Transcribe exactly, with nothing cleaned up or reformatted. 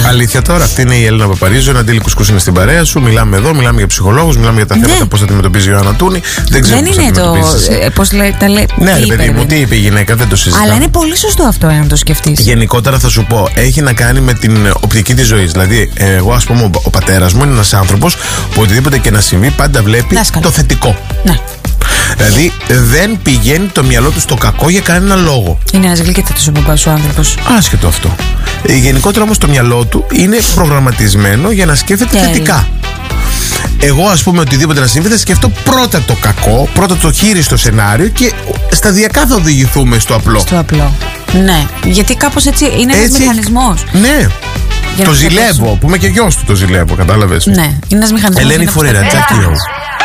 Αλήθεια τώρα, αυτή είναι η Έλληνα Παπαρίζου. Ένα Αντίλη Κουσκούς είναι στην παρέα σου. Μιλάμε εδώ, μιλάμε για ψυχολόγους, μιλάμε για τα θέματα, πώς θα αντιμετωπίζει η Ιωάννα Τούνη. Δεν ξέρω πώς θα αντιμετωπίζει. Πώς λέει, τα λέει. Ναι, ρε παιδί μου, τι είπε η γυναίκα, δεν το συζητάμε. Αλλά είναι πολύ σωστό αυτό, εάν το σκεφτείς. Γενικότερα θα σου πω, έχει να κάνει με την οπτική της ζωής. Δηλαδή, εγώ, ας πούμε, ο πατέρας μου είναι ένας άνθρωπος που οτιδήποτε και να συμβεί πάντα βλέπει Δάσκαλο. το θετικό. Ναι. Δηλαδή δεν πηγαίνει το μυαλό του στο κακό για κανένα λόγο. Είναι ένας γλυκέτατος ο παπάς ο άνθρωπος. Άσχετο αυτό. Γενικότερα όμως το μυαλό του είναι προγραμματισμένο για να σκέφτεται Τέλει. θετικά. Εγώ, ας πούμε, οτιδήποτε να συμβεί θα σκεφτώ πρώτα το κακό, πρώτα το χείριστο σενάριο και σταδιακά θα οδηγηθούμε στο απλό. Στο απλό. Ναι, γιατί κάπως έτσι είναι ένας έτσι, μηχανισμός. Ναι. Το ζηλεύω, που είμαι και γιος του, το ζηλεύω, κατάλαβες. Ναι, είναι ένας μηχανισμός. Ελένη Φουρέρα, Τζακίρο.